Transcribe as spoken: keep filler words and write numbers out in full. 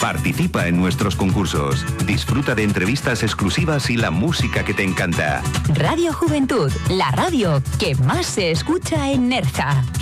Participa en nuestros concursos. Disfruta de entrevistas exclusivas y la música que te encanta. Radio Juventud, la radio que más se escucha en Nerja.